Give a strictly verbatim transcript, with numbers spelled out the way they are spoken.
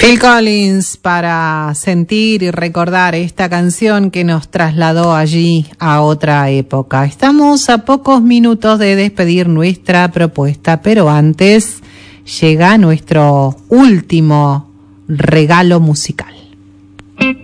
Phil Collins, para sentir y recordar esta canción que nos trasladó allí a otra época. Estamos a pocos minutos de despedir nuestra propuesta, pero antes llega nuestro último regalo musical.